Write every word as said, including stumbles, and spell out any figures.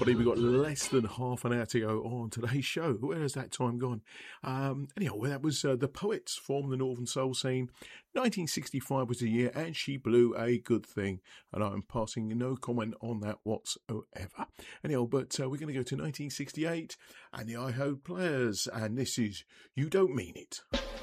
everybody. We've got less than half an hour to go on today's show. Where has that time gone? Um, anyhow, well, that was uh, The Poets from the Northern Soul scene. nineteen sixty-five was the year, and she blew a good thing. And I'm passing no comment on that whatsoever. Anyhow, but uh, we're going to go to nineteen sixty-eight and the I H O Players. And this is You Don't Mean It.